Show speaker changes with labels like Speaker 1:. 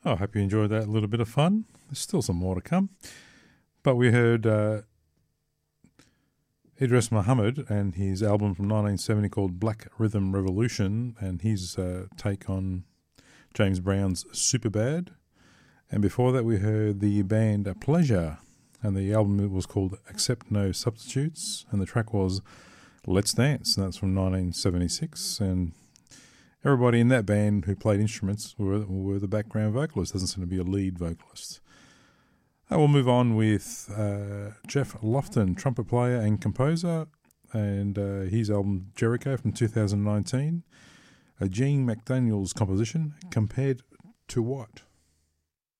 Speaker 1: I hope you enjoyed that little bit of fun. There's still some more to come. But we heard Idris Muhammad and his album from 1970 called Black Rhythm Revolution, and his take on James Brown's Superbad. And before that we heard the band Pleasure, and the album was called Accept No Substitutes, and the track was Let's Dance, and that's from 1976. And everybody in that band who played instruments were the background vocalists. Doesn't seem to be a lead vocalist. We'll move on with Jeff Lofton, trumpet player and composer, and his album Jericho from 2019. A Gene McDaniel's composition, Compared to What?